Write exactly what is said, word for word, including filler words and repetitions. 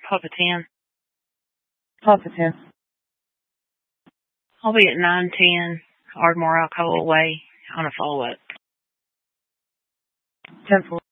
Papa ten. Papa ten. I'll be at nine ten Ardmore Alcoa Way on a follow-up. ten four.